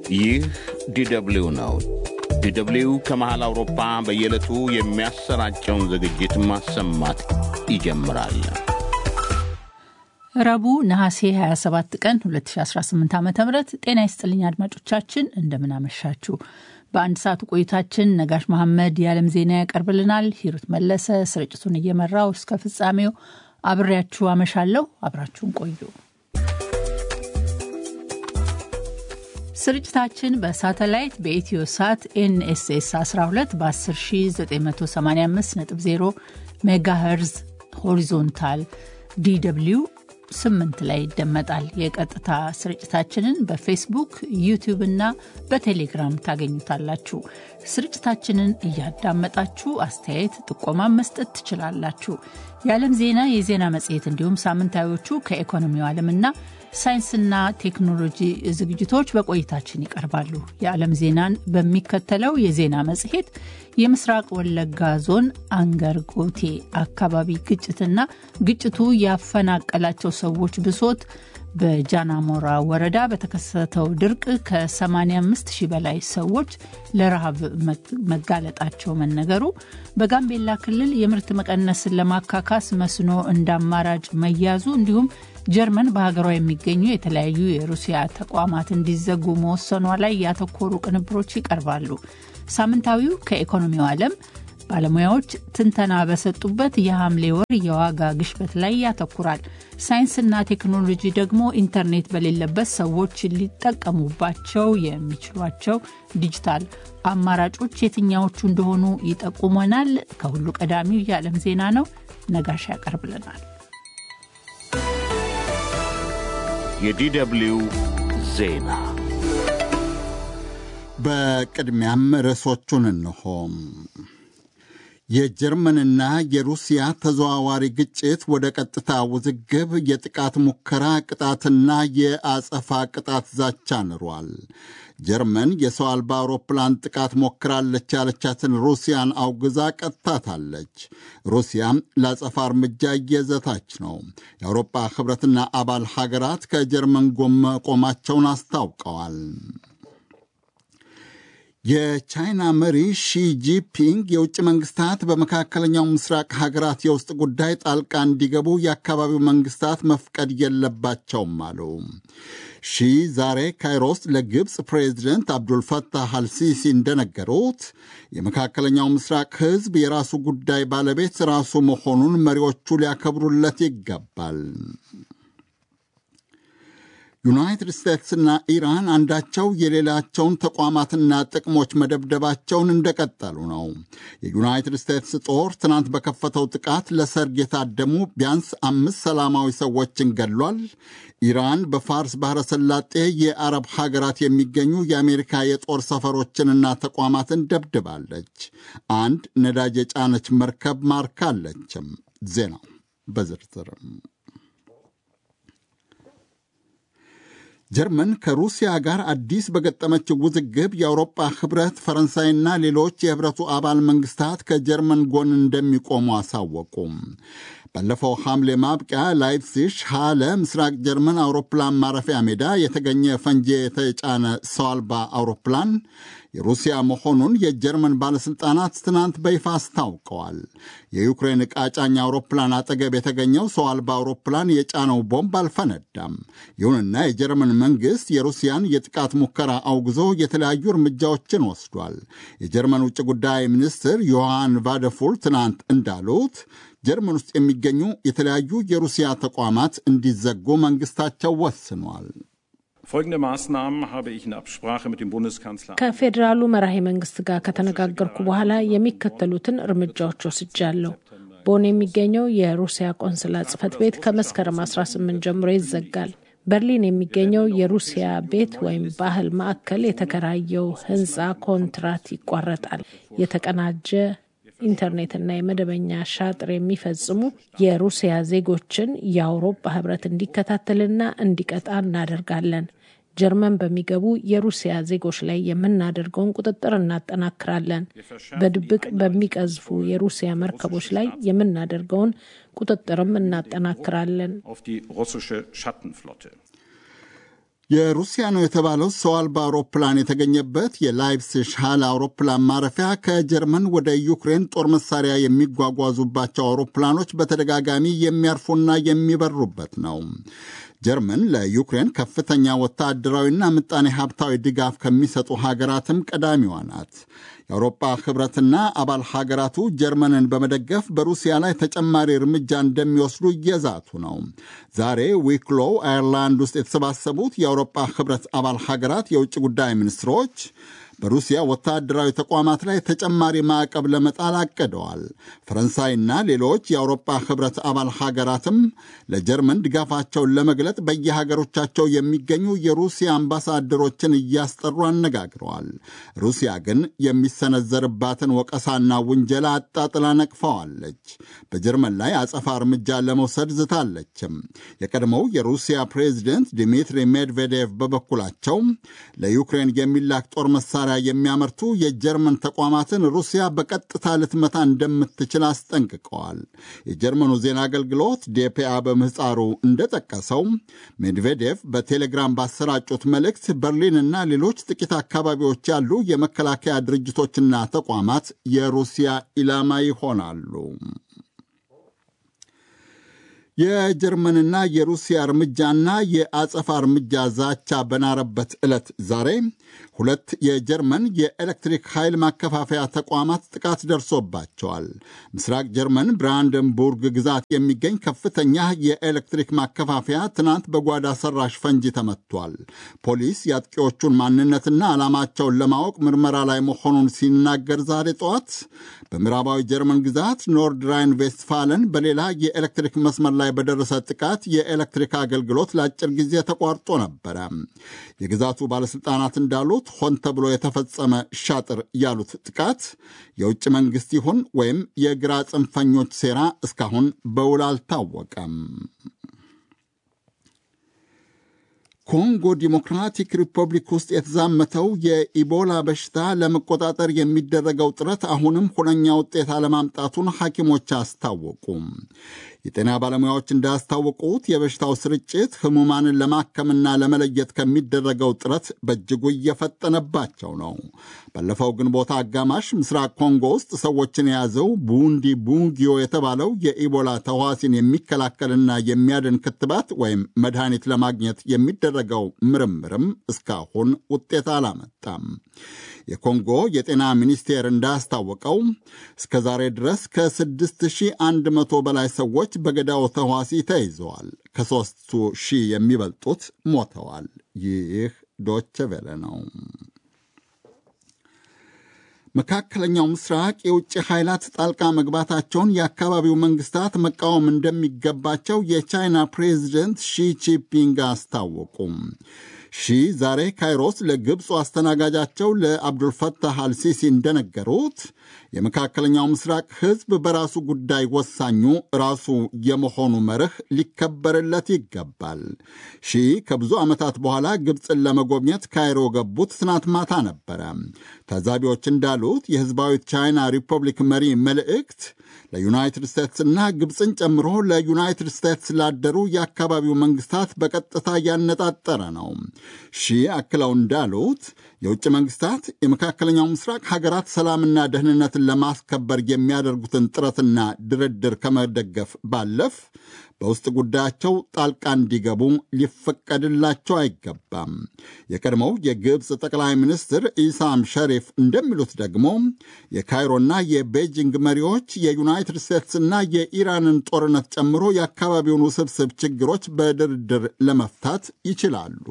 ይህ ዲደብሊው ነው። ዲደብሊው ከመሃል አውሮፓ በየዕለቱ የሚያሰራጨውን ዝግጅት ማሰማት ይጀምራል። ረቡዕ ነሐሴ 27 ቀን 2018 ዓ.ም ጤና ይስጥልኝ አድማጮቻችን፣ እንደምን አመሻችሁ። በአንድ ሰዓት ቆይታችን ነጋሽ መሐመድ የዓለም ዜና ያቀርብልናል። ሂሩት መለሰ ስርጭቱን እየመራው እስከ ፍጻሜው አብሬያችሁ አመሻለሁ። አብራችሁን ቆዩ። ስርጭታችን በሳተላይት በኢትዮሳት ኤንኤስኤስ 12 በ10985.0 ሜጋሄርዝ ሆሪዞንታል DW 8 ላይ ይደመጣል። የቀጥታ ስርጭታችንን በፌስቡክ፣ ዩቲዩብ እና በቴሌግራም ታገኙታላችሁ። ስርጭታችንን እያዳመጣችሁ አስተያየት፣ ጥቆማ መስጠት ትችላላችሁ። የዓለም ዜና፣ የዜና መጽሔት እንዲሁም ሳምንታዊዎቹ ከኢኮኖሚው ዓለምና ሳይንስና ቴክኖሎጂ ዝግጅቶች በቆይታችን ይቀርባሉ። የዓለም ዜናን በሚከተለው የዜና መጽሔት የምስራቅ ወለጋ ዞን አንገርጎቴ አካባቢ ግጭትና ግጭቱ ያፈናቀላቸው ሰዎች ብሶት፣ በጃናሞራ ወረዳ በተከሰተው ድርቅ ከ85 ሺህ በላይ ሰዎች ለረሃብ መጋለጣቸው መነገሩ፣ በጋምቤላ ክልል የምርት መቀነስን ለማካካስ መስኖ እንዳማራጭ መያዙ፣ እንዲሁም ጀርመን በሀገሯ የሚገኙ የተለያዩ የሩሲያ ተቋማት እንዲዘጉ መወሰኗ ላይ ያተኮሩ ቅንብሮች ይቀርባሉ። ሳምንታዊው ከኢኮኖሚው ዓለም ባለሙያዎች ትንተና በሰጡበት የሐምሌ ወር የዋጋ ግሽበት ላይ ያተኩራል። ሳይንስና ቴክኖሎጂ ደግሞ ኢንተርኔት በሌለበት ሰዎች ሊጠቀሙባቸው የሚችሏቸው ዲጂታል አማራጮች የትኛዎቹ እንደሆኑ ይጠቁመናል። ከሁሉ ቀዳሚው የዓለም ዜና ነው። ነጋሽ ያቀርብልናል። የዲደብሊው ዜና በቅድሚያም ርዕሶቹን እንሆ። የጀርመንና የሩሲያ ተዘዋዋሪ ግጭት ወደ ቀጥታ ውዝግብ፣ የጥቃት ሙከራ ቅጣትና የአጸፋ ቅጣት ዛቻ ንሯል። ጀርመን የሰው አልባ አውሮፕላን ጥቃት ሞክራለች ያለቻትን ሩሲያን አውግዛ ቀጥታታለች። ሩሲያም ለአጸፋ እርምጃ እየዘታች ነው። የአውሮፓ ሕብረትና አባል ሀገራት ከጀርመን ጎን መቆማቸውን አስታውቀዋል። የቻይና መሪ ሺጂፒንግ የውጭ መንግስታት በመካከለኛው ምስራቅ ሀገራት የውስጥ ጉዳይ ጣልቃ እንዲገቡ የአካባቢው መንግስታት መፍቀድ የለባቸውም አሉ። ሺ ዛሬ ካይሮ ውስጥ ለግብፅ ፕሬዚደንት አብዱልፈታህ አልሲሲ እንደነገሩት የመካከለኛው ምስራቅ ሕዝብ የራሱ ጉዳይ ባለቤት ራሱ መሆኑን መሪዎቹ ሊያከብሩለት ይገባል። ዩናይትድ ስቴትስና ኢራን አንዳቸው የሌላቸውን ተቋማትና ጥቅሞች መደብደባቸውን እንደቀጠሉ ነው። የዩናይትድ ስቴትስ ጦር ትናንት በከፈተው ጥቃት ለሰርግ የታደሙ ቢያንስ 5 ሰላማዊ ሰዎችን ገድሏል። ኢራን በፋርስ ባሕረ ሰላጤ የአረብ ሀገራት የሚገኙ የአሜሪካ የጦር ሰፈሮችንና ተቋማትን ደብድባለች። አንድ ነዳጅ የጫነች መርከብ ማርካለችም። ዜናው በዝርዝርም ጀርመን ከሩሲያ ጋር አዲስ በገጠመችው ውዝግብ የአውሮፓ ሕብረት፣ ፈረንሳይና ሌሎች የሕብረቱ አባል መንግስታት ከጀርመን ጎን እንደሚቆሙ አሳወቁም። ባለፈው ሐምሌ ማብቂያ ላይፕሲሽ ሃለ ምስራቅ ጀርመን አውሮፕላን ማረፊያ ሜዳ የተገኘ ፈንጂ የተጫነ ሰው አልባ አውሮፕላን የሩሲያ መሆኑን የጀርመን ባለሥልጣናት ትናንት በይፋ አስታውቀዋል። የዩክሬን ዕቃ ጫኝ አውሮፕላን አጠገብ የተገኘው ሰው አልባ አውሮፕላን የጫነው ቦምብ አልፈነዳም። ይሁንና የጀርመን መንግሥት የሩሲያን የጥቃት ሙከራ አውግዞ የተለያዩ እርምጃዎችን ወስዷል። የጀርመን ውጭ ጉዳይ ሚኒስትር ዮሐን ቫደፉል ትናንት እንዳሉት ጀርመን ውስጥ የሚገኙ የተለያዩ የሩሲያ ተቋማት እንዲዘጉ መንግሥታቸው ወስኗል። ከፌዴራሉ መራሄ መንግስት ጋር ከተነጋገርኩ በኋላ የሚከተሉትን እርምጃዎች ወስጃለሁ። ቦን የሚገኘው የሩሲያ ቆንስላ ጽሕፈት ቤት ከመስከረም 18 ጀምሮ ይዘጋል። በርሊን የሚገኘው የሩሲያ ቤት ወይም ባህል ማዕከል የተከራየው ሕንፃ ኮንትራት ይቋረጣል። የተቀናጀ ኢንተርኔትና የመደበኛ ሻጥር የሚፈጽሙ የሩሲያ ዜጎችን የአውሮፓ ሕብረት እንዲከታተልና እንዲቀጣ እናደርጋለን። ጀርመን በሚገቡ የሩሲያ ዜጎች ላይ የምናደርገውን ቁጥጥር እናጠናክራለን። በድብቅ በሚቀዝፉ የሩሲያ መርከቦች ላይ የምናደርገውን ቁጥጥርም እናጠናክራለን። የሩሲያ ነው የተባለው ሰው አልባ አውሮፕላን የተገኘበት የላይፕሲሽ ሃል አውሮፕላን ማረፊያ ከጀርመን ወደ ዩክሬን ጦር መሳሪያ የሚጓጓዙባቸው አውሮፕላኖች በተደጋጋሚ የሚያርፉና የሚበሩበት ነው። ጀርመን ለዩክሬን ከፍተኛ ወታደራዊና ምጣኔ ሀብታዊ ድጋፍ ከሚሰጡ ሀገራትም ቀዳሚዋ ናት። የአውሮፓ ህብረትና አባል ሀገራቱ ጀርመንን በመደገፍ በሩሲያ ላይ ተጨማሪ እርምጃ እንደሚወስዱ እየዛቱ ነው። ዛሬ ዊክሎው አየርላንድ ውስጥ የተሰባሰቡት የአውሮፓ ህብረት አባል ሀገራት የውጭ ጉዳይ ሚኒስትሮች በሩሲያ ወታደራዊ ተቋማት ላይ ተጨማሪ ማዕቀብ ለመጣል አቅደዋል። ፈረንሳይና ሌሎች የአውሮፓ ህብረት አባል ሀገራትም ለጀርመን ድጋፋቸውን ለመግለጥ በየሀገሮቻቸው የሚገኙ የሩሲያ አምባሳደሮችን እያስጠሩ አነጋግረዋል። ሩሲያ ግን የሚሰነዘርባትን ወቀሳና ውንጀላ አጣጥላ ነቅፈዋለች። በጀርመን ላይ አጸፋ እርምጃ ለመውሰድ ዝታለችም። የቀድሞው የሩሲያ ፕሬዚደንት ዲሚትሪ ሜድቬዴቭ በበኩላቸው ለዩክሬን የሚላክ ጦር መሳሪያ የሚያመርቱ የጀርመን ተቋማትን ሩሲያ በቀጥታ ልትመታ እንደምትችል አስጠንቅቀዋል። የጀርመኑ ዜና አገልግሎት ዴፒአ በምህፃሩ እንደጠቀሰው ሜድቬዴቭ በቴሌግራም ባሰራጩት መልእክት በርሊንና ሌሎች ጥቂት አካባቢዎች ያሉ የመከላከያ ድርጅቶችና ተቋማት የሩሲያ ኢላማ ይሆናሉ። የጀርመንና የሩሲያ እርምጃና የአጸፋ እርምጃ ዛቻ በናረበት ዕለት ዛሬ ሁለት የጀርመን የኤሌክትሪክ ኃይል ማከፋፈያ ተቋማት ጥቃት ደርሶባቸዋል። ምስራቅ ጀርመን ብራንደንቡርግ ግዛት የሚገኝ ከፍተኛ የኤሌክትሪክ ማከፋፈያ ትናንት በጓዳ ሰራሽ ፈንጂ ተመቷል። ፖሊስ የአጥቂዎቹን ማንነትና ዓላማቸውን ለማወቅ ምርመራ ላይ መሆኑን ሲናገር ዛሬ ጠዋት በምዕራባዊ ጀርመን ግዛት ኖርድ ራይን ቬስትፋለን በሌላ የኤሌክትሪክ መስመር ላይ በደረሰ ጥቃት የኤሌክትሪክ አገልግሎት ለአጭር ጊዜ ተቋርጦ ነበረ። የግዛቱ ባለሥልጣናት እንዳሉት ሆን ተብሎ የተፈጸመ ሻጥር ያሉት ጥቃት የውጭ መንግሥት ይሁን ወይም የግራ ጽንፈኞች ሴራ እስካሁን በውል አልታወቀም። ኮንጎ ዲሞክራቲክ ሪፐብሊክ ውስጥ የተዛመተው የኢቦላ በሽታ ለመቆጣጠር የሚደረገው ጥረት አሁንም ሁነኛ ውጤት አለማምጣቱን ሐኪሞች አስታወቁም። የጤና ባለሙያዎች እንዳስታወቁት የበሽታው ስርጭት ህሙማንን ለማከምና ለመለየት ከሚደረገው ጥረት በእጅጉ እየፈጠነባቸው ነው። ባለፈው ግንቦት አጋማሽ ምስራቅ ኮንጎ ውስጥ ሰዎችን የያዘው ቡንዲ ቡንጊዮ የተባለው የኢቦላ ተዋሲን የሚከላከልና የሚያድን ክትባት ወይም መድኃኒት ለማግኘት የሚደረገው ምርምርም እስካሁን ውጤት አላመጣም። የኮንጎ የጤና ሚኒስቴር እንዳስታወቀው እስከ ዛሬ ድረስ ከ6100 በላይ ሰዎች በገዳው ተዋሲ ተይዘዋል። ከ3000 የሚበልጡት ሞተዋል። ይህ ዶቼ ቬለ ነው። መካከለኛው ምስራቅ የውጭ ኃይላት ጣልቃ መግባታቸውን የአካባቢው መንግስታት መቃወም እንደሚገባቸው የቻይና ፕሬዚደንት ሺ ጂንፒንግ አስታወቁም። ሺ ዛሬ ካይሮስ ለግብፁ አስተናጋጃቸው ለአብዱልፈታህ አልሲሲ እንደነገሩት የመካከለኛው ምስራቅ ሕዝብ በራሱ ጉዳይ ወሳኙ ራሱ የመሆኑ መርህ ሊከበርለት ይገባል። ሺ ከብዙ ዓመታት በኋላ ግብፅን ለመጎብኘት ካይሮ ገቡት ትናንት ማታ ነበረ። ታዛቢዎች እንዳሉት የሕዝባዊት ቻይና ሪፐብሊክ መሪ መልእክት ለዩናይትድ ስቴትስና ግብፅን ጨምሮ ለዩናይትድ ስቴትስ ላደሩ የአካባቢው መንግስታት በቀጥታ ያነጣጠረ ነው። ሺ አክለው እንዳሉት የውጭ መንግስታት የመካከለኛው ምስራቅ ሀገራት ሰላምና ደህንነትን ለማስከበር የሚያደርጉትን ጥረትና ድርድር ከመደገፍ ባለፍ በውስጥ ጉዳያቸው ጣልቃ እንዲገቡ ሊፈቀድላቸው አይገባም። የቀድሞው የግብፅ ጠቅላይ ሚኒስትር ኢሳም ሸሪፍ እንደሚሉት ደግሞ የካይሮና የቤጂንግ መሪዎች የዩናይትድ ስቴትስና የኢራንን ጦርነት ጨምሮ የአካባቢውን ውስብስብ ችግሮች በድርድር ለመፍታት ይችላሉ።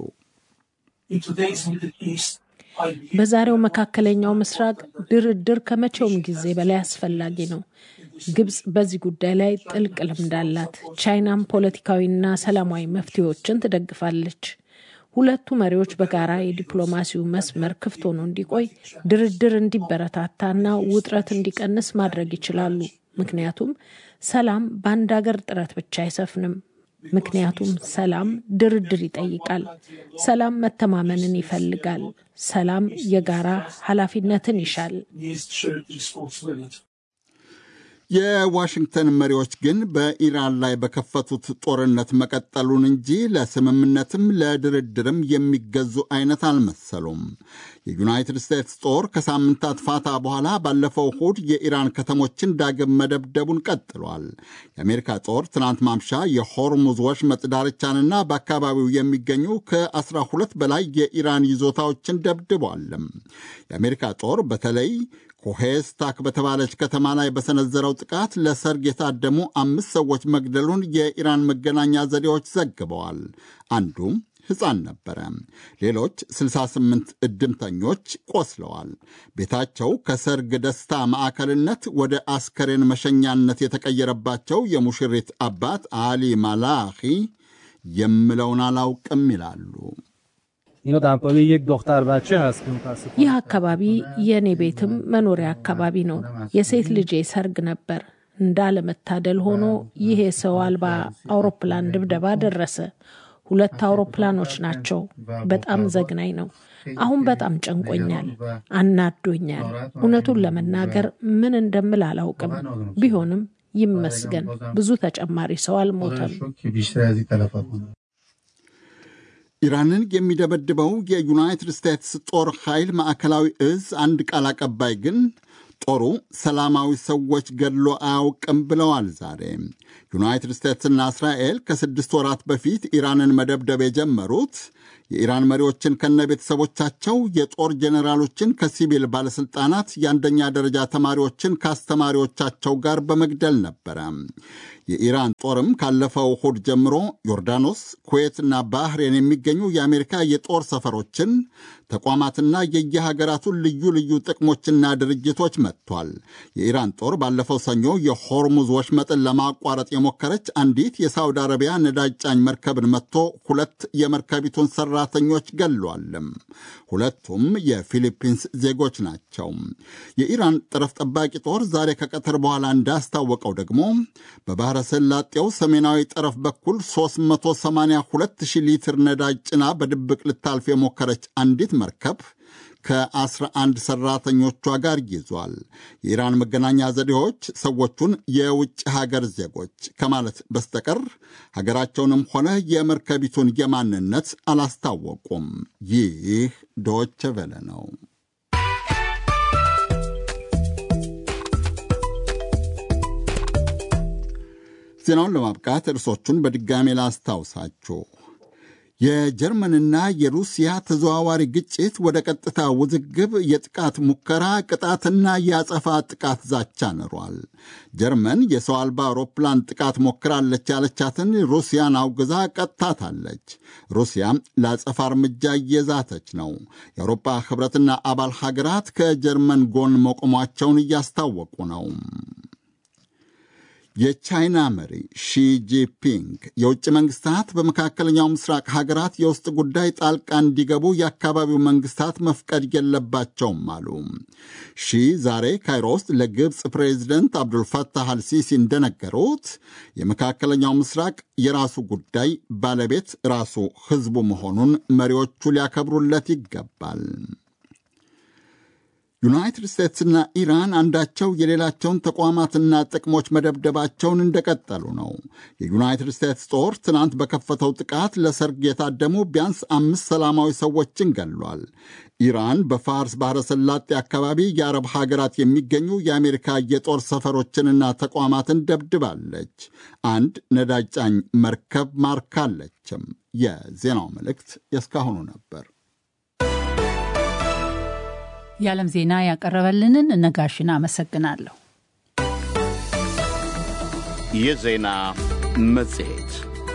በዛሬው መካከለኛው ምስራቅ ድርድር ከመቼውም ጊዜ በላይ አስፈላጊ ነው። ግብፅ በዚህ ጉዳይ ላይ ጥልቅ ልምድ አላት። ቻይናም ፖለቲካዊና ሰላማዊ መፍትሄዎችን ትደግፋለች። ሁለቱ መሪዎች በጋራ የዲፕሎማሲው መስመር ክፍት ሆኖ እንዲቆይ፣ ድርድር እንዲበረታታና ውጥረት እንዲቀንስ ማድረግ ይችላሉ። ምክንያቱም ሰላም በአንድ ሀገር ጥረት ብቻ አይሰፍንም። ምክንያቱም ሰላም ድርድር ይጠይቃል። ሰላም መተማመንን ይፈልጋል። ሰላም የጋራ ኃላፊነትን ይሻል። የዋሽንግተን መሪዎች ግን በኢራን ላይ በከፈቱት ጦርነት መቀጠሉን እንጂ ለስምምነትም ለድርድርም የሚገዙ አይነት አልመሰሉም። የዩናይትድ ስቴትስ ጦር ከሳምንታት ፋታ በኋላ ባለፈው እሁድ የኢራን ከተሞችን ዳግም መደብደቡን ቀጥሏል። የአሜሪካ ጦር ትናንት ማምሻ የሆርሙዝ ወሽመጥ ዳርቻንና በአካባቢው የሚገኙ ከ12 በላይ የኢራን ይዞታዎችን ደብድቧል። የአሜሪካ ጦር በተለይ ኮሄስታክ በተባለች ከተማ ላይ በሰነዘረው ጥቃት ለሰርግ የታደሙ 5 ሰዎች መግደሉን የኢራን መገናኛ ዘዴዎች ዘግበዋል። አንዱ ሕፃን ነበረ። ሌሎች 68 እድምተኞች ቆስለዋል። ቤታቸው ከሰርግ ደስታ ማዕከልነት ወደ አስከሬን መሸኛነት የተቀየረባቸው የሙሽሪት አባት አሊ ማላኺ የምለውን አላውቅም ይላሉ። ይህ አካባቢ የኔ ቤትም መኖሪያ አካባቢ ነው። የሴት ልጄ ሰርግ ነበር። እንዳለመታደል ሆኖ ይህ የሰው አልባ አውሮፕላን ድብደባ ደረሰ። 2 አውሮፕላኖች ናቸው። በጣም ዘግናኝ ነው። አሁን በጣም ጨንቆኛል፣ አናዶኛል። እውነቱን ለመናገር ምን እንደምል አላውቅም። ቢሆንም ይመስገን ብዙ ተጨማሪ ሰው አልሞተም። ኢራንን የሚደበድበው የዩናይትድ ስቴትስ ጦር ኃይል ማዕከላዊ እዝ አንድ ቃል አቀባይ ግን ጦሩ ሰላማዊ ሰዎች ገድሎ አያውቅም ብለዋል። ዛሬ ዩናይትድ ስቴትስና እስራኤል ከ6 ወራት በፊት ኢራንን መደብደብ የጀመሩት የኢራን መሪዎችን ከነ ቤተሰቦቻቸው፣ የጦር ጄኔራሎችን ከሲቪል ባለሥልጣናት፣ የአንደኛ ደረጃ ተማሪዎችን ከአስተማሪዎቻቸው ጋር በመግደል ነበረ። የኢራን ጦርም ካለፈው እሁድ ጀምሮ ዮርዳኖስ፣ ኩዌትና ባህሬን የሚገኙ የአሜሪካ የጦር ሰፈሮችን፣ ተቋማትና የየሀገራቱን ልዩ ልዩ ጥቅሞችና ድርጅቶች መጥቷል። የኢራን ጦር ባለፈው ሰኞ የሆርሙዝ ወሽመጥን ለማቋረጥ የሞከረች አንዲት የሳውዲ አረቢያ ነዳጅ ጫኝ መርከብን መጥቶ 2 የመርከቢቱን ሰራተኞች ገሏልም። ሁለቱም የፊሊፒንስ ዜጎች ናቸው። የኢራን ጠረፍ ጠባቂ ጦር ዛሬ ከቀትር በኋላ እንዳስታወቀው ደግሞ በባህረ ሰላጤው ሰሜናዊ ጠረፍ በኩል 382,000 ሊትር ነዳጅ ጭና በድብቅ ልታልፍ የሞከረች አንዲት መርከብ ከ11 ሰራተኞቿ ጋር ይዟል። የኢራን መገናኛ ዘዴዎች ሰዎቹን የውጭ ሀገር ዜጎች ከማለት በስተቀር ሀገራቸውንም ሆነ የመርከቢቱን የማንነት አላስታወቁም። ይህ ዶይቼ ቬለ ነው። ዜናውን ለማብቃት እርሶቹን በድጋሜ ላስታውሳችሁ። የጀርመንና የሩሲያ ተዘዋዋሪ ግጭት ወደ ቀጥታ ውዝግብ፣ የጥቃት ሙከራ፣ ቅጣትና የአጸፋ ጥቃት ዛቻ ንሯል። ጀርመን የሰው አልባ አውሮፕላን ጥቃት ሞክራለች ያለቻትን ሩሲያን አውግዛ ቀጥታታለች። ሩሲያም ለአጸፋ እርምጃ እየዛተች ነው። የአውሮፓ ሕብረትና አባል ሀገራት ከጀርመን ጎን መቆሟቸውን እያስታወቁ ነው። የቻይና መሪ ሺጂፒንግ የውጭ መንግስታት በመካከለኛው ምስራቅ ሀገራት የውስጥ ጉዳይ ጣልቃ እንዲገቡ የአካባቢው መንግስታት መፍቀድ የለባቸውም አሉ። ሺ ዛሬ ካይሮ ውስጥ ለግብፅ ፕሬዚደንት አብዱልፈታህ አልሲሲ እንደነገሩት የመካከለኛው ምስራቅ የራሱ ጉዳይ ባለቤት ራሱ ህዝቡ መሆኑን መሪዎቹ ሊያከብሩለት ይገባል። ዩናይትድ ስቴትስና ኢራን አንዳቸው የሌላቸውን ተቋማትና ጥቅሞች መደብደባቸውን እንደቀጠሉ ነው። የዩናይትድ ስቴትስ ጦር ትናንት በከፈተው ጥቃት ለሰርግ የታደሙ ቢያንስ 5 ሰላማዊ ሰዎችን ገሏል። ኢራን በፋርስ ባሕረ ሰላጤ አካባቢ የአረብ ሀገራት የሚገኙ የአሜሪካ የጦር ሰፈሮችንና ተቋማትን ደብድባለች። አንድ ነዳጅ ጫኝ መርከብ ማርካለችም። የዜናው መልእክት የእስካሁኑ ነበር። የዓለም ዜና ያቀረበልንን ነጋሽን አመሰግናለሁ። የዜና መጽሔት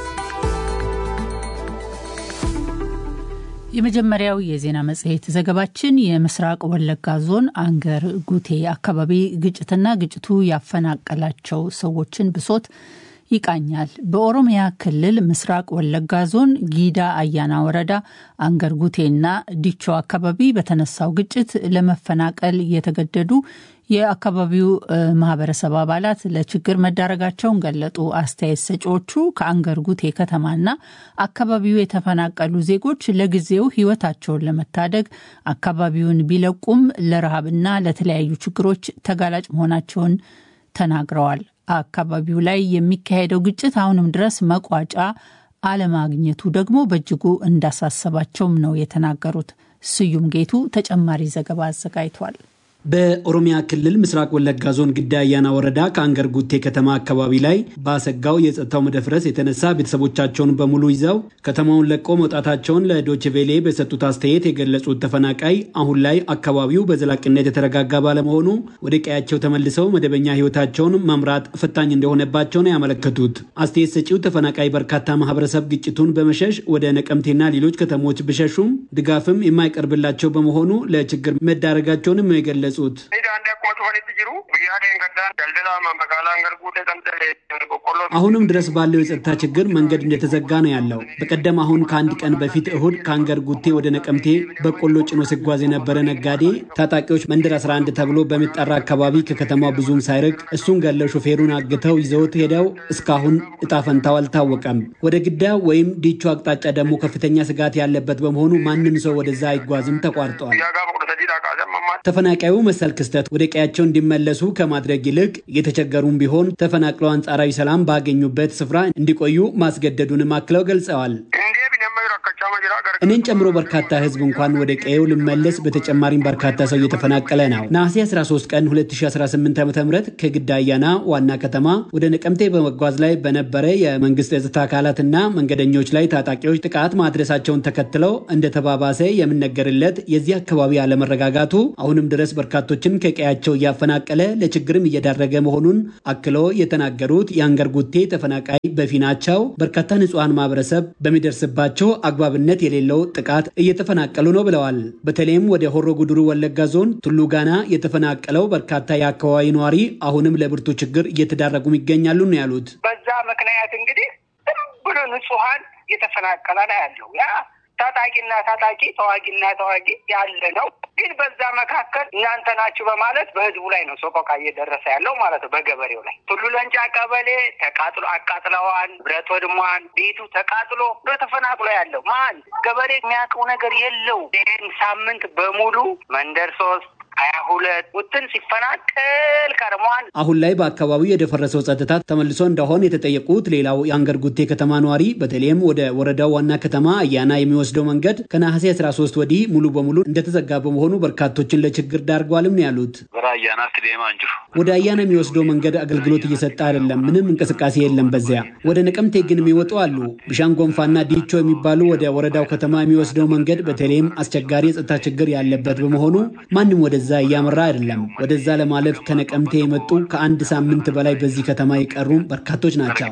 የመጀመሪያው የዜና መጽሔት ዘገባችን የምስራቅ ወለጋ ዞን አንገር ጉቴ አካባቢ ግጭትና ግጭቱ ያፈናቀላቸው ሰዎችን ብሶት ይቃኛል። በኦሮሚያ ክልል ምስራቅ ወለጋ ዞን ጊዳ አያና ወረዳ አንገር ጉቴና ዲቾ አካባቢ በተነሳው ግጭት ለመፈናቀል የተገደዱ የአካባቢው ማህበረሰብ አባላት ለችግር መዳረጋቸውን ገለጡ። አስተያየት ሰጪዎቹ ከአንገር ጉቴ ከተማና አካባቢው የተፈናቀሉ ዜጎች ለጊዜው ሕይወታቸውን ለመታደግ አካባቢውን ቢለቁም ለረሃብና ለተለያዩ ችግሮች ተጋላጭ መሆናቸውን ተናግረዋል። አካባቢው ላይ የሚካሄደው ግጭት አሁንም ድረስ መቋጫ አለማግኘቱ ደግሞ በእጅጉ እንዳሳሰባቸውም ነው የተናገሩት። ስዩም ጌቱ ተጨማሪ ዘገባ አዘጋጅቷል። በኦሮሚያ ክልል ምስራቅ ወለጋ ዞን ግዳ አያና ወረዳ ከአንገር ጉቴ ከተማ አካባቢ ላይ ባሰጋው የጸጥታው መደፍረስ የተነሳ ቤተሰቦቻቸውን በሙሉ ይዘው ከተማውን ለቆ መውጣታቸውን ለዶይቼ ቬለ በሰጡት አስተያየት የገለጹት ተፈናቃይ አሁን ላይ አካባቢው በዘላቂነት የተረጋጋ ባለመሆኑ ወደ ቀያቸው ተመልሰው መደበኛ ህይወታቸውን መምራት ፈታኝ እንደሆነባቸው ነው ያመለከቱት። አስተያየት ሰጪው ተፈናቃይ በርካታ ማህበረሰብ ግጭቱን በመሸሽ ወደ ነቀምቴና ሌሎች ከተሞች ቢሸሹም ድጋፍም የማይቀርብላቸው በመሆኑ ለችግር መዳረጋቸውንም ነው የገለጹት። አሁንም ድረስ ባለው የጸጥታ ችግር መንገድ እንደተዘጋ ነው ያለው። በቀደም አሁን ከአንድ ቀን በፊት እሁድ ከአንገር ጉቴ ወደ ነቀምቴ በቆሎ ጭኖ ሲጓዝ የነበረ ነጋዴ ታጣቂዎች መንደር 11 ተብሎ በሚጠራ አካባቢ ከከተማው ብዙም ሳይርቅ እሱን ገለው ሾፌሩን አግተው ይዘውት ሄደው እስካሁን እጣ ፈንታው አልታወቀም። ወደ ግዳ ወይም ዲቾ አቅጣጫ ደግሞ ከፍተኛ ስጋት ያለበት በመሆኑ ማንም ሰው ወደዛ አይጓዝም፣ ተቋርጧል። ተፈናቃዩ መሰል ክስተት ወደ ቀያቸው እንዲመለሱ ከማድረግ ይልቅ የተቸገሩም ቢሆን ተፈናቅለው አንጻራዊ ሰላም ባገኙበት ስፍራ እንዲቆዩ ማስገደዱንም አክለው ገልጸዋል። እኔን ጨምሮ በርካታ ህዝብ እንኳን ወደ ቀየው ልመለስ፣ በተጨማሪም በርካታ ሰው እየተፈናቀለ ነው። ነሐሴ 13 ቀን 2018 ዓ.ም ከግዳ አያና ዋና ከተማ ወደ ነቀምቴ በመጓዝ ላይ በነበረ የመንግስት የጸጥታ አካላትና መንገደኞች ላይ ታጣቂዎች ጥቃት ማድረሳቸውን ተከትለው እንደተባባሰ የሚነገርለት የዚህ አካባቢ አለመረጋጋቱ አሁንም ድረስ በርካቶችን ከቀያቸው እያፈናቀለ ለችግርም እየዳረገ መሆኑን አክለው የተናገሩት የአንገር ጉቴ ተፈናቃይ በፊናቸው በርካታ ንጹሃን ማህበረሰብ በሚደርስባቸው አግባብነት የሌለው ጥቃት እየተፈናቀሉ ነው ብለዋል። በተለይም ወደ ሆሮ ጉድሩ ወለጋ ዞን ቱሉ ጋና የተፈናቀለው በርካታ የአካባቢ ነዋሪ አሁንም ለብርቱ ችግር እየተዳረጉ ይገኛሉ ነው ያሉት። በዛ ምክንያት እንግዲህ ሁሉ ንጹሃን እየተፈናቀለ ነው ያለው። ያ ታጣቂና ታጣቂ ተዋጊና ተዋጊ ያለ ነው። ግን በዛ መካከል እናንተ ናችሁ በማለት በህዝቡ ላይ ነው ሰቆቃ እየደረሰ ያለው ማለት ነው። በገበሬው ላይ ቱሉ ለንጫ ቀበሌ ተቃጥሎ አቃጥለዋን፣ ብረት ወድሟን፣ ቤቱ ተቃጥሎ ተፈናቅሎ ያለው ማን ገበሬ የሚያውቀው ነገር የለው። ይህን ሳምንት በሙሉ መንደር 3 22 ውጥን ሲፈናቀል ከርሟል። አሁን ላይ በአካባቢው የደፈረሰው ጸጥታ ተመልሶ እንደሆነ የተጠየቁት ሌላው የአንገር ጉቴ ከተማ ነዋሪ በተለይም ወደ ወረዳው ዋና ከተማ አያና የሚወስደው መንገድ ከነሐሴ 13 ወዲህ ሙሉ በሙሉ እንደተዘጋ በመሆኑ በርካቶችን ለችግር ዳርጓልም ነው ያሉት። ወደ አያና የሚወስደው መንገድ አገልግሎት እየሰጠ አይደለም፣ ምንም እንቅስቃሴ የለም። በዚያ ወደ ነቀምቴ ግን የሚወጡ አሉ። ቢሻንጎንፋና ዲቾ የሚባሉ ወደ ወረዳው ከተማ የሚወስደው መንገድ በተለይም አስቸጋሪ የጸጥታ ችግር ያለበት በመሆኑ ማንም ወደዛ እያመራ አይደለም። ወደዛ ለማለፍ ከነቀምቴ የመጡ ከአንድ ሳምንት በላይ በዚህ ከተማ የቀሩ በርካቶች ናቸው።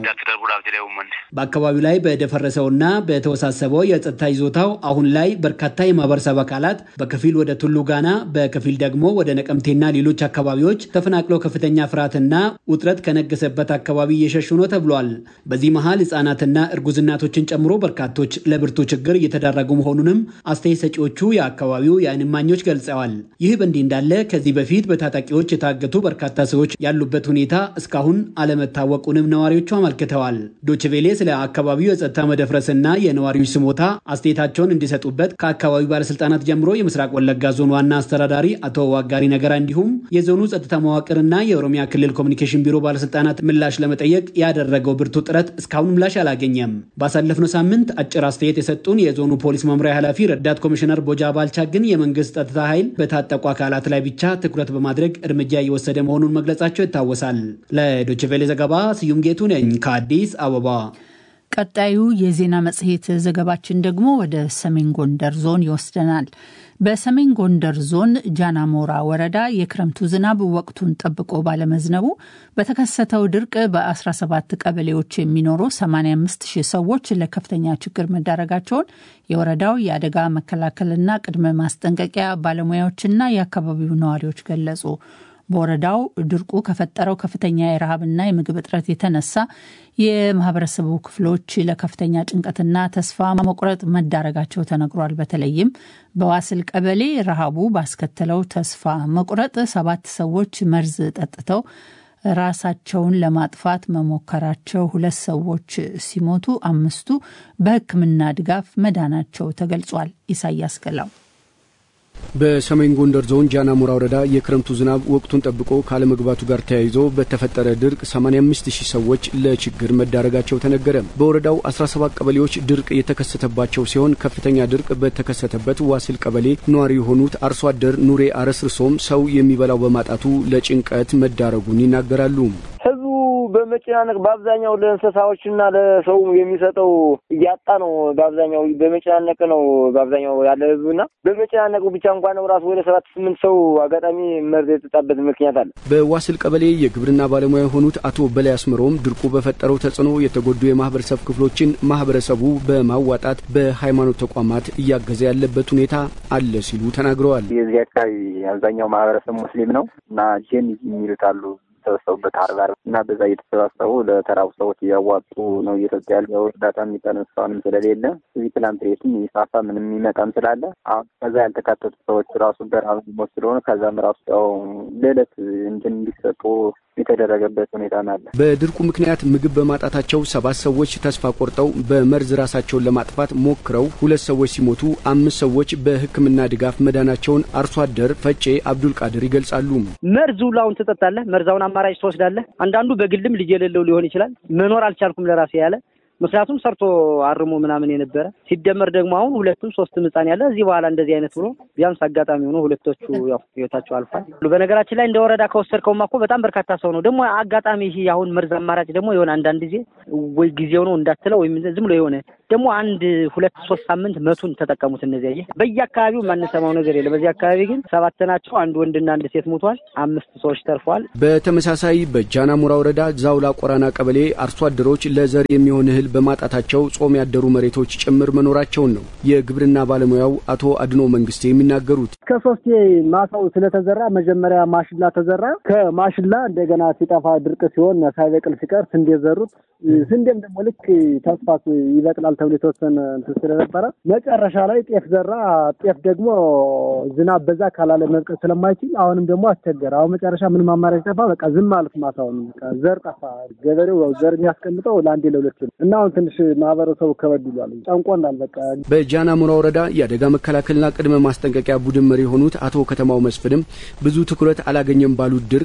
በአካባቢው ላይ በደፈረሰውና በተወሳሰበው የጸጥታ ይዞታው አሁን ላይ በርካታ የማህበረሰብ አካላት በከፊል ወደ ቱሉ ጋና በከፊል ደግሞ ወደ ነቀምቴና ሌሎች አካባቢዎች ተፈናቅለው ከፍተኛ ፍርሃትና ውጥረት ከነገሰበት አካባቢ እየሸሹ ነው ተብሏል። በዚህ መሃል ህጻናትና እርጉዝ እናቶችን ጨምሮ በርካቶች ለብርቱ ችግር እየተዳረጉ መሆኑንም አስተያየት ሰጪዎቹ የአካባቢው የዓይን እማኞች ገልጸዋል። ይህ በእንዲህ እንዳለ ከዚህ በፊት በታጣቂዎች የታገቱ በርካታ ሰዎች ያሉበት ሁኔታ እስካሁን አለመታወቁንም ነዋሪዎቹ አመልክተዋል። ዶይቼ ቬለ ስለ አካባቢው የጸጥታ መደፍረስና የነዋሪዎች ስሞታ አስተያየታቸውን እንዲሰጡበት ከአካባቢው ባለስልጣናት ጀምሮ የምስራቅ ወለጋ ዞን ዋና አስተዳዳሪ አቶ ዋጋሪ ነገራ እንዲሁም የዞኑ ጸጥታ መዋቅርና የኦሮሚያ ክልል ኮሚኒኬሽን ቢሮ ባለስልጣናት ምላሽ ለመጠየቅ ያደረገው ብርቱ ጥረት እስካሁን ምላሽ አላገኘም። ባሳለፍነው ሳምንት አጭር አስተያየት የሰጡን የዞኑ ፖሊስ መምሪያ ኃላፊ ረዳት ኮሚሽነር ቦጃ ባልቻ ግን የመንግስት ጸጥታ ኃይል በታጠቁ አካላት ላይ ብቻ ትኩረት በማድረግ እርምጃ እየወሰደ መሆኑን መግለጻቸው ይታወሳል። ለዶይቼ ቬለ ዘገባ ስዩም ጌቱ ነኝ ከአዲስ አበባ። ቀጣዩ የዜና መጽሔት ዘገባችን ደግሞ ወደ ሰሜን ጎንደር ዞን ይወስደናል። በሰሜን ጎንደር ዞን ጃናሞራ ወረዳ የክረምቱ ዝናብ ወቅቱን ጠብቆ ባለመዝነቡ በተከሰተው ድርቅ በ17 ቀበሌዎች የሚኖሩ 85,000 ሰዎች ለከፍተኛ ችግር መዳረጋቸውን የወረዳው የአደጋ መከላከልና ቅድመ ማስጠንቀቂያ ባለሙያዎችና የአካባቢው ነዋሪዎች ገለጹ። በወረዳው ድርቁ ከፈጠረው ከፍተኛ የረሃብና የምግብ እጥረት የተነሳ የማህበረሰቡ ክፍሎች ለከፍተኛ ጭንቀትና ተስፋ መቁረጥ መዳረጋቸው ተነግሯል። በተለይም በዋስል ቀበሌ ረሃቡ ባስከተለው ተስፋ መቁረጥ 7 ሰዎች መርዝ ጠጥተው ራሳቸውን ለማጥፋት መሞከራቸው፣ 2 ሰዎች ሲሞቱ 5ቱ በሕክምና ድጋፍ መዳናቸው ተገልጿል። ኢሳያስ ገላው በሰሜን ጎንደር ዞን ጃናሞራ ወረዳ የክረምቱ ዝናብ ወቅቱን ጠብቆ ካለመግባቱ ጋር ተያይዞ በተፈጠረ ድርቅ 85000 ሰዎች ለችግር መዳረጋቸው ተነገረ። በወረዳው 17 ቀበሌዎች ድርቅ የተከሰተባቸው ሲሆን ከፍተኛ ድርቅ በተከሰተበት ዋሲል ቀበሌ ነዋሪ የሆኑት አርሶ አደር ኑሬ አረስርሶም ሰው የሚበላው በማጣቱ ለጭንቀት መዳረጉን ይናገራሉ። በመጨናነቅ በአብዛኛው ለእንስሳዎችና ለሰው የሚሰጠው እያጣ ነው። በአብዛኛው በመጨናነቅ ነው በአብዛኛው ያለ ህዝብና በመጨናነቁ ብቻ እንኳን ራሱ ወደ 7-8 ሰው አጋጣሚ መርዝ የተጣበት ምክንያት አለ። በዋሲል ቀበሌ የግብርና ባለሙያ የሆኑት አቶ በላይ አስመሮም ድርቁ በፈጠረው ተጽዕኖ የተጎዱ የማህበረሰብ ክፍሎችን ማህበረሰቡ በማዋጣት በሃይማኖት ተቋማት እያገዘ ያለበት ሁኔታ አለ ሲሉ ተናግረዋል። የዚህ አካባቢ አብዛኛው ማህበረሰብ ሙስሊም ነው እና ጄን የሚሉት አሉ ተሰብስበው አርባር እና በዛ እየተሰባሰቡ ለተራቡ ሰዎች እያዋጡ ነው እየሰጡ ያለው። እርዳታ የሚቀንሰውም ስለሌለ እዚህ ፕላንቴሽን ይፋፋ ምንም የሚመጣም ስላለ አሁን ከዛ ያልተካተቱ ሰዎች ራሱ በራሱ ሞት ስለሆነ ከዛም ራሱ ያው ለዕለት እንዲሰጡ የተደረገበት ሁኔታ አለ። በድርቁ ምክንያት ምግብ በማጣታቸው 7 ሰዎች ተስፋ ቆርጠው በመርዝ ራሳቸውን ለማጥፋት ሞክረው 2 ሰዎች ሲሞቱ 5 ሰዎች በሕክምና ድጋፍ መዳናቸውን አርሶ አደር ፈጬ አብዱል ቃድር ይገልጻሉ። መርዙ ላውን ተጠጣለ መርዛውን አማራጭ ተወስዳለ። አንዳንዱ በግልም ልጅ የሌለው ሊሆን ይችላል። መኖር አልቻልኩም ለራሴ ያለ ምክንያቱም ሰርቶ አርሞ ምናምን የነበረ ሲደመር ደግሞ አሁን 2-3 ህፃን ያለ እዚህ በኋላ እንደዚህ አይነት ብሎ ቢያንስ አጋጣሚ ሆኖ ሁለቶቹ ያው ህይወታቸው አልፏል። በነገራችን ላይ እንደ ወረዳ ከወሰድከውማ እኮ በጣም በርካታ ሰው ነው። ደግሞ አጋጣሚ ይሄ አሁን መርዝ አማራጭ ደግሞ የሆነ አንዳንድ ጊዜ ወይ ጊዜው ነው እንዳትለው ወይ ዝም ብሎ የሆነ ደግሞ 1-2-3 ሳምንት መቱን ተጠቀሙት። እነዚህ በየአካባቢው ማንሰማው ነገር የለም። በዚህ አካባቢ ግን 7 ናቸው። አንድ ወንድና አንድ ሴት ሞቷል። 5 ሰዎች ተርፈዋል። በተመሳሳይ በጃናሞራ ወረዳ ዛውላ ቆራና ቀበሌ አርሶ አደሮች ለዘር የሚሆን እህል በማጣታቸው ጾም ያደሩ መሬቶች ጭምር መኖራቸውን ነው የግብርና ባለሙያው አቶ አድኖ መንግስቴ የሚናገሩት። ከሶስት ማሳው ስለተዘራ መጀመሪያ ማሽላ ተዘራ። ከማሽላ እንደገና ሲጠፋ ድርቅ ሲሆን ሳይበቅል ሲቀር ስንዴ ዘሩት። ስንዴም ደግሞ ልክ ተስፋ ይበቅላል ተብሎ የተወሰነ ስለነበረ መጨረሻ ላይ ጤፍ ዘራ። ጤፍ ደግሞ ዝናብ በዛ ካላለ መብቀል ስለማይችል አሁንም ደግሞ አስቸገረ። አሁን መጨረሻ ምን አማራጭ ጠፋ። በቃ ዝም ማለት ማሳውን ዘር ጠፋ። ገበሬው ዘር የሚያስቀምጠው ለአንዴ ለሁለት እና አሁን ትንሽ ማህበረሰቡ ከበድ ይላል። ጨንቆናል። በቃ በጃናሞራ ወረዳ የአደጋ መከላከልና ቅድመ ማስጠንቀቂያ ቡድን መሪ የሆኑት አቶ ከተማው መስፍንም ብዙ ትኩረት አላገኘም ባሉት ድርቅ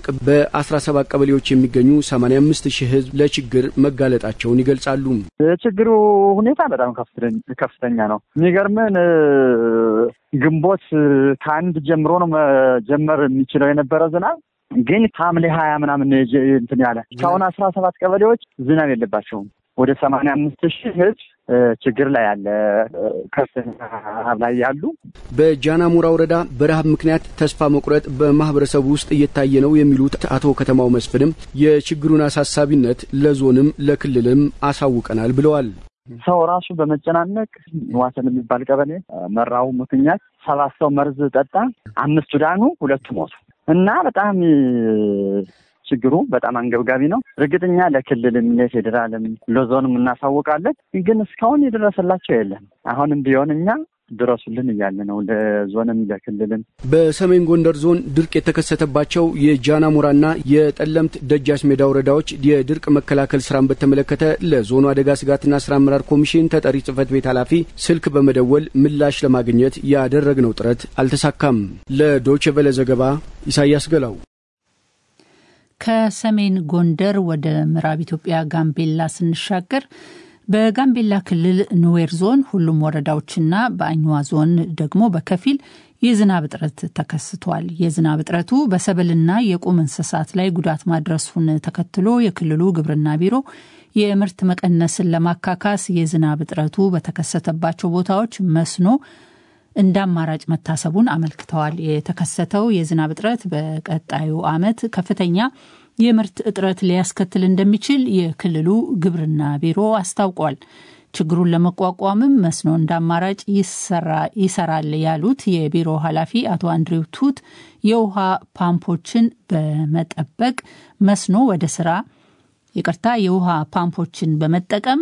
በ17 ቀበሌዎች የሚገኙ 85000 ህዝብ ለችግር መጋለጣቸውን ይገልጻሉ። የችግሩ ሁኔታ በጣም ከፍተኛ ነው። የሚገርመን ግንቦት ከአንድ ጀምሮ ነው መጀመር የሚችለው የነበረ ዝናብ ግን ሐምሌ 20 ምናምን እንትን ያለ እስካሁን 17 ቀበሌዎች ዝናብ የለባቸውም። ወደ 85000 ህዝብ ችግር ላይ ያለ ከፍተኛ ላይ ያሉ። በጃናሞራ ወረዳ በረሃብ ምክንያት ተስፋ መቁረጥ በማህበረሰቡ ውስጥ እየታየ ነው የሚሉት አቶ ከተማው መስፍንም የችግሩን አሳሳቢነት ለዞንም ለክልልም አሳውቀናል ብለዋል። ሰው ራሱ በመጨናነቅ ዋሰን የሚባል ቀበሌ መራው ምክንያት 7 ሰው መርዝ ጠጣ፣ 5 ዳኑ፣ 2 ሞቱ እና በጣም ችግሩ በጣም አንገብጋቢ ነው። እርግጠኛ ለክልልም ለፌደራልም ለዞንም እናሳውቃለን፣ ግን እስካሁን የደረሰላቸው የለም። አሁንም ቢሆን እኛ ድረሱልን እያለ ነው ለዞንም ለክልልም። በሰሜን ጎንደር ዞን ድርቅ የተከሰተባቸው የጃናሞራና የጠለምት ደጃች ሜዳ ወረዳዎች የድርቅ መከላከል ስራን በተመለከተ ለዞኑ አደጋ ስጋትና ስራ አመራር ኮሚሽን ተጠሪ ጽህፈት ቤት ኃላፊ ስልክ በመደወል ምላሽ ለማግኘት ያደረግነው ጥረት አልተሳካም። ለዶይቼ ቬለ ዘገባ ኢሳያስ ገላው። ከሰሜን ጎንደር ወደ ምዕራብ ኢትዮጵያ ጋምቤላ ስንሻገር በጋምቤላ ክልል ኑዌር ዞን ሁሉም ወረዳዎችና በአኝዋ ዞን ደግሞ በከፊል የዝናብ እጥረት ተከስቷል። የዝናብ እጥረቱ በሰብልና የቁም እንስሳት ላይ ጉዳት ማድረሱን ተከትሎ የክልሉ ግብርና ቢሮ የምርት መቀነስን ለማካካስ የዝናብ እጥረቱ በተከሰተባቸው ቦታዎች መስኖ እንደ አማራጭ መታሰቡን አመልክተዋል። የተከሰተው የዝናብ እጥረት በቀጣዩ ዓመት ከፍተኛ የምርት እጥረት ሊያስከትል እንደሚችል የክልሉ ግብርና ቢሮ አስታውቋል። ችግሩን ለመቋቋምም መስኖ እንደ አማራጭ ይሰራል ያሉት የቢሮ ኃላፊ አቶ አንድሬው ቱት የውሃ ፓምፖችን በመጠበቅ የውሃ ፓምፖችን በመጠቀም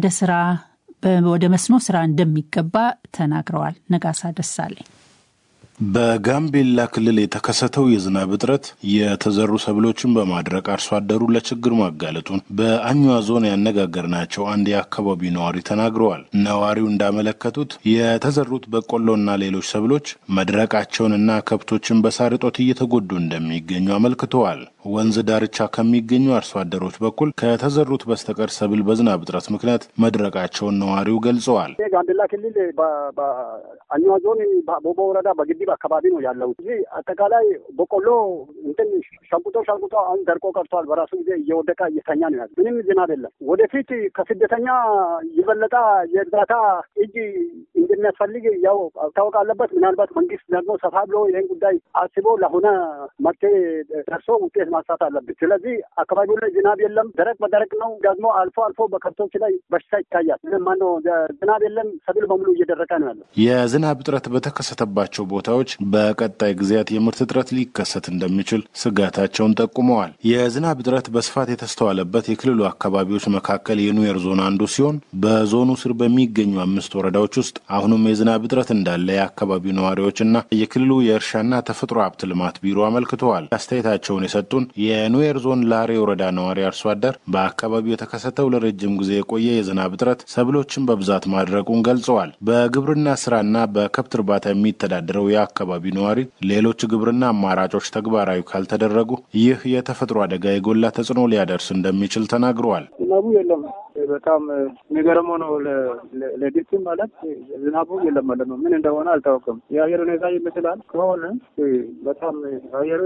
ወደ መስኖ ስራ እንደሚገባ ተናግረዋል። ነጋሳ ደሳለኝ በጋምቤላ ክልል የተከሰተው የዝናብ እጥረት የተዘሩ ሰብሎችን በማድረቅ አርሶ አደሩ ለችግር ማጋለጡን በአኝዋ ዞን ያነጋገርናቸው አንድ የአካባቢ ነዋሪ ተናግረዋል። ነዋሪው እንዳመለከቱት የተዘሩት በቆሎና ሌሎች ሰብሎች መድረቃቸውንና ከብቶችን በሳር እጦት እየተጎዱ እንደሚገኙ አመልክተዋል። ወንዝ ዳርቻ ከሚገኙ አርሶ አደሮች በኩል ከተዘሩት በስተቀር ሰብል በዝናብ እጥረት ምክንያት መድረቃቸውን ነዋሪው ገልጸዋል። ጋምቤላ ክልል በአኝዋ ዞን ቦቦ ወረዳ በግዲብ አካባቢ ነው ያለው። እዚህ አጠቃላይ በቆሎ እንትን ሸንቁጦ አሁን ደርቆ ቀርቷል። በራሱ ጊዜ እየወደቀ እየተኛ ነው ያለው። ምንም ዝናብ የለም። ወደፊት ከስደተኛ የበለጠ የእርዳታ እጅ እንደሚያስፈልግ ያው ታወቅ አለበት። ምናልባት መንግስት ደግሞ ሰፋ ብሎ ይህን ጉዳይ አስቦ ለሆነ መፍትሄ ደርሶ ውጤት ማሳት አለበት። ስለዚህ አካባቢው ላይ ዝናብ የለም፣ ደረቅ በደረቅ ነው። ደግሞ አልፎ በከብቶች ላይ በሽታ ይታያል። ማነው ዝናብ የለም፣ ሰብል በሙሉ እየደረቀ ነው ያለው። የዝናብ እጥረት በተከሰተባቸው ቦታዎች በቀጣይ ጊዜያት የምርት እጥረት ሊከሰት እንደሚችል ስጋታቸውን ጠቁመዋል። የዝናብ እጥረት በስፋት የተስተዋለበት የክልሉ አካባቢዎች መካከል የኑዌር ዞን አንዱ ሲሆን በዞኑ ስር በሚገኙ 5 ወረዳዎች ውስጥ አሁንም የዝናብ እጥረት እንዳለ የአካባቢው ነዋሪዎችና የክልሉ የእርሻና ተፈጥሮ ሀብት ልማት ቢሮ አመልክተዋል። አስተያየታቸውን የሰጡን የኑዌር ዞን ላሬ ወረዳ ነዋሪ አርሶ አደር በአካባቢው የተከሰተው ለረጅም ጊዜ የቆየ የዝናብ እጥረት ሰብሎችን በብዛት ማድረቁን ገልጸዋል። በግብርና ስራና በከብት እርባታ የሚተዳደረው የአካባቢው ነዋሪ ሌሎች ግብርና አማራጮች ተግባራዊ ካልተደረጉ ይህ የተፈጥሮ አደጋ የጎላ ተጽዕኖ ሊያደርስ እንደሚችል ተናግረዋል። ዝናቡ የለም። በጣም የሚገርመው ነው። ለዲፕ ማለት ዝናቡ የለም ማለት ነው። ምን እንደሆነ አልታወቅም። የአየር ሁኔታ ይመስላል ከሆነ በጣም አየሩ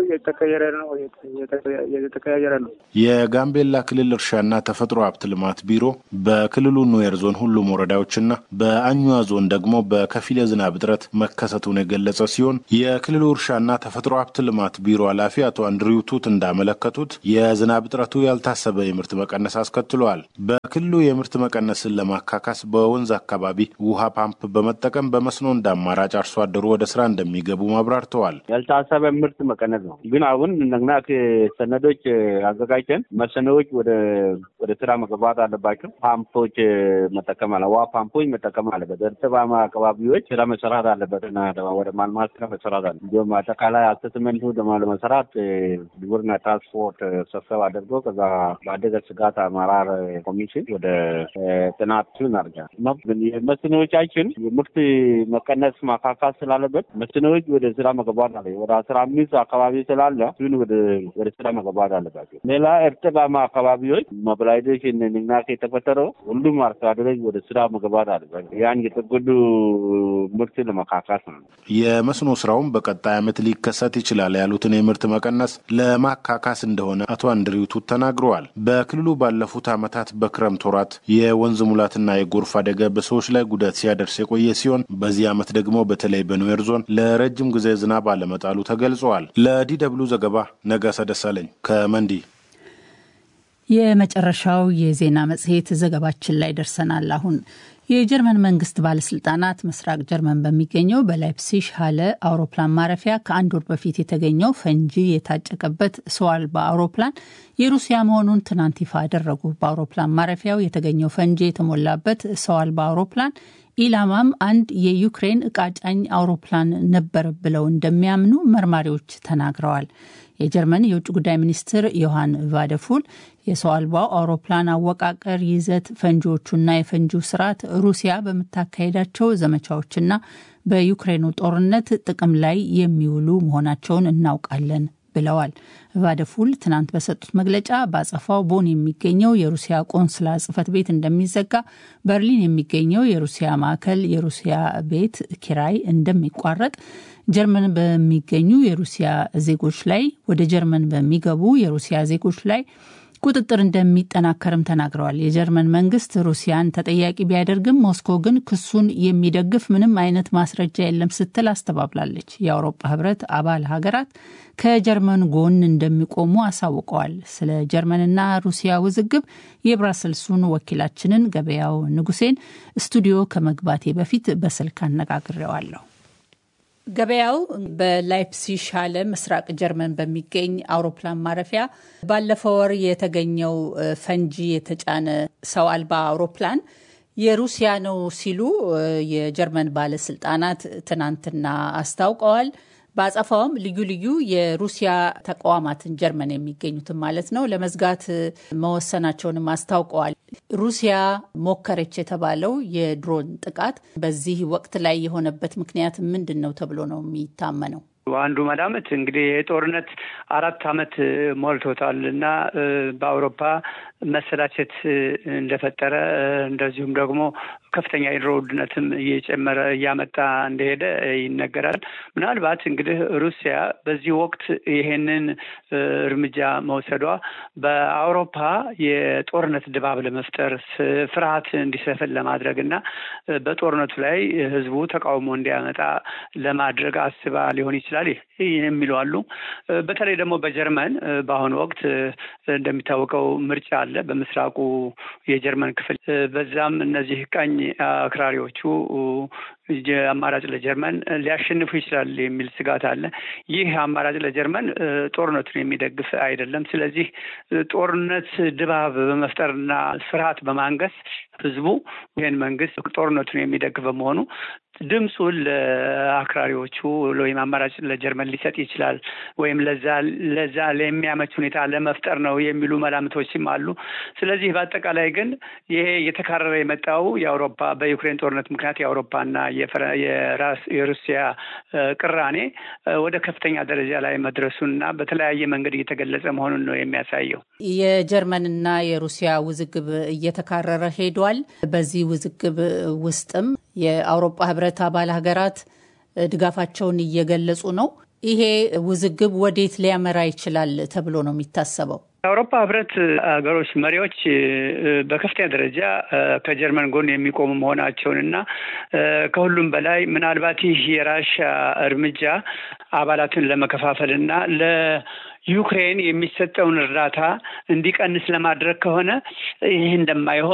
እየተቀያየረ ነው። የጋምቤላ ክልል እርሻና ተፈጥሮ ሀብት ልማት ቢሮ በክልሉ ኑዌር ዞን ሁሉም ወረዳዎችና በአኝዋ ዞን ደግሞ በከፊል የዝናብ እጥረት መከሰቱን የገለጸ ሲሆን የክልሉ እርሻና ተፈጥሮ ሀብት ልማት ቢሮ ኃላፊ አቶ አንድሪው ቱት እንዳመለከቱት የዝናብ እጥረቱ ያልታሰበ የምርት መቀነስ አስከትሏል። በክልሉ የምርት መቀነስን ለማካካስ በወንዝ አካባቢ ውሃ ፓምፕ በመጠቀም በመስኖ እንዳማራጭ አርሶ አደሩ ወደ ስራ እንደሚገቡ ማብራርተዋል። ያልታሰበ ምርት መቀነስ ነው። ግን አሁን ነግናክ ሰነዶች አዘጋጅተን መስኖዎች ወደ ስራ መግባት አለባቸው። ፓምፖች መጠቀም አለ ውሃ ፓምፖች መጠቀም አለበት። እርጥባማ አካባቢዎች ስራ መሰራት አለበትና ወደ ማልማት ስራ መሰራት አለ። እንዲሁም አጠቃላይ አሰስመንቱ ለመስራት ግብርና ትራንስፖርት ስብሰባ አድርጎ ከዛ በአደጋ ስጋት አመራር ኮሚሽን ወደ ጥናቱ እናርጋል። መስኖዎቻችን የምርት መቀነስ ማካካስ ስላለበት መስኖዎች ወደ ስራ መግባት አለ። ወደ 15 አካባቢ ስላለ እሱን ወደ ስራ መግባት አለባቸው። ሌላ እርጥባማ አካባቢዎች ሞቢላይዜሽን ንቅናቄ የተፈጠረው ሁሉም አርሶ አደሮች ወደ ስራ መግባት አለበት። ያን የተጎዱ ምርት ለማካካስ ነው። የመስኖ ስራውን በቀጣይ ዓመት ሊከሰት ይችላል ያሉትን የምርት መቀነስ ለማካካስ እንደሆነ አቶ አንድሪው ቱት ተናግረዋል። በክልሉ ባለፉት ዓመታት በክረምት ወራት የወንዝ ሙላትና የጎርፍ አደጋ በሰዎች ላይ ጉዳት ሲያደርስ የቆየ ሲሆን በዚህ ዓመት ደግሞ በተለይ በኑዌር ዞን ለረጅም ጊዜ ዝናብ አለመጣሉ ተገልጿል። ለዲደብሊው ዘገባ ነጋሳ ደሳለኝ ከመንዲ። የመጨረሻው የዜና መጽሔት ዘገባችን ላይ ደርሰናል። አሁን የጀርመን መንግስት ባለስልጣናት ምስራቅ ጀርመን በሚገኘው በላይፕሲሽ ሃለ አውሮፕላን ማረፊያ ከአንድ ወር በፊት የተገኘው ፈንጂ የታጨቀበት ሰው አልባ አውሮፕላን የሩሲያ መሆኑን ትናንት ይፋ አደረጉ። በአውሮፕላን ማረፊያው የተገኘው ፈንጂ የተሞላበት ሰው አልባ አውሮፕላን ኢላማም አንድ የዩክሬን እቃ ጫኝ አውሮፕላን ነበር ብለው እንደሚያምኑ መርማሪዎች ተናግረዋል። የጀርመን የውጭ ጉዳይ ሚኒስትር ዮሐን ቫደፉል የሰው አልባው አውሮፕላን አወቃቀር፣ ይዘት፣ ፈንጂዎቹና የፈንጂው ስርዓት ሩሲያ በምታካሄዳቸው ዘመቻዎችና በዩክሬኑ ጦርነት ጥቅም ላይ የሚውሉ መሆናቸውን እናውቃለን ብለዋል። ቫደፉል ትናንት በሰጡት መግለጫ ባጸፋው ቦን የሚገኘው የሩሲያ ቆንስላ ጽሕፈት ቤት እንደሚዘጋ፣ በርሊን የሚገኘው የሩሲያ ማዕከል የሩሲያ ቤት ኪራይ እንደሚቋረጥ፣ ጀርመን በሚገኙ የሩሲያ ዜጎች ላይ ወደ ጀርመን በሚገቡ የሩሲያ ዜጎች ላይ ቁጥጥር እንደሚጠናከርም ተናግረዋል። የጀርመን መንግስት ሩሲያን ተጠያቂ ቢያደርግም ሞስኮ ግን ክሱን የሚደግፍ ምንም አይነት ማስረጃ የለም ስትል አስተባብላለች። የአውሮፓ ህብረት አባል ሀገራት ከጀርመን ጎን እንደሚቆሙ አሳውቀዋል። ስለ ጀርመንና ሩሲያ ውዝግብ የብራሰልሱን ወኪላችንን ገበያው ንጉሴን ስቱዲዮ ከመግባቴ በፊት በስልክ አነጋግሬዋለሁ። ገበያው በላይፕሲሽ ሃለ ምስራቅ ጀርመን በሚገኝ አውሮፕላን ማረፊያ ባለፈው ወር የተገኘው ፈንጂ የተጫነ ሰው አልባ አውሮፕላን የሩሲያ ነው ሲሉ የጀርመን ባለስልጣናት ትናንትና አስታውቀዋል። በአጸፋውም ልዩ ልዩ የሩሲያ ተቋማትን ጀርመን የሚገኙትን ማለት ነው ለመዝጋት መወሰናቸውንም አስታውቀዋል። ሩሲያ ሞከረች የተባለው የድሮን ጥቃት በዚህ ወቅት ላይ የሆነበት ምክንያት ምንድን ነው ተብሎ ነው የሚታመነው? አንዱ መላምት እንግዲህ የጦርነት 4 ዓመት ሞልቶታል እና በአውሮፓ መሰላቸት እንደፈጠረ እንደዚሁም ደግሞ ከፍተኛ የኑሮ ውድነትም እየጨመረ እያመጣ እንደሄደ ይነገራል። ምናልባት እንግዲህ ሩሲያ በዚህ ወቅት ይሄንን እርምጃ መውሰዷ በአውሮፓ የጦርነት ድባብ ለመፍጠር ፍርሃት እንዲሰፍን ለማድረግ እና በጦርነቱ ላይ ህዝቡ ተቃውሞ እንዲያመጣ ለማድረግ አስባ ሊሆን ይችላል የሚሉ አሉ። በተለይ ደግሞ በጀርመን በአሁኑ ወቅት እንደሚታወቀው ምርጫ አለ በምስራቁ የጀርመን ክፍል። በዛም እነዚህ ቀኝ አክራሪዎቹ አማራጭ ለጀርመን ሊያሸንፉ ይችላል የሚል ስጋት አለ። ይህ አማራጭ ለጀርመን ጦርነቱን የሚደግፍ አይደለም። ስለዚህ ጦርነት ድባብ በመፍጠርና ፍርሃት በማንገስ ህዝቡ ይህን መንግስት ጦርነቱን የሚደግፍ በመሆኑ ድምፁን ለአክራሪዎቹ ወይም አማራጭ ለጀርመን ሊሰጥ ይችላል ወይም ለዛ ለሚያመች ሁኔታ ለመፍጠር ነው የሚሉ መላምቶችም አሉ። ስለዚህ በአጠቃላይ ግን ይሄ የተካረረ የመጣው የአውሮፓ በዩክሬን ጦርነት ምክንያት የአውሮፓና የሩሲያ ቅራኔ ወደ ከፍተኛ ደረጃ ላይ መድረሱና በተለያየ መንገድ እየተገለጸ መሆኑን ነው የሚያሳየው። የጀርመንና የሩሲያ ውዝግብ እየተካረረ ሄዷል። በዚህ ውዝግብ ውስጥም የአውሮፓ ህብረት አባል ሀገራት ድጋፋቸውን እየገለጹ ነው። ይሄ ውዝግብ ወዴት ሊያመራ ይችላል ተብሎ ነው የሚታሰበው? የአውሮፓ ህብረት ሀገሮች መሪዎች በከፍተኛ ደረጃ ከጀርመን ጎን የሚቆሙ መሆናቸውንና ከሁሉም በላይ ምናልባት ይህ የራሽያ እርምጃ አባላትን ለመከፋፈልና ለዩክሬን የሚሰጠውን እርዳታ እንዲቀንስ ለማድረግ ከሆነ ይህ እንደማይሆን